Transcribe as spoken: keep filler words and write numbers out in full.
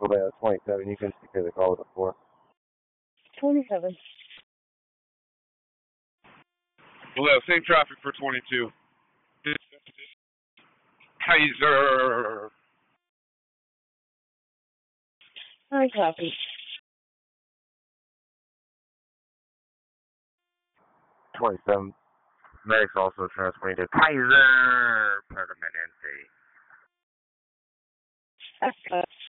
Go back to twenty-seven. You can secure the call with a four. twenty-seven. We'll have same traffic for twenty-two. Kaiser. I copy. twenty-seven. Medic's also transferring to Kaiser Permanente. That's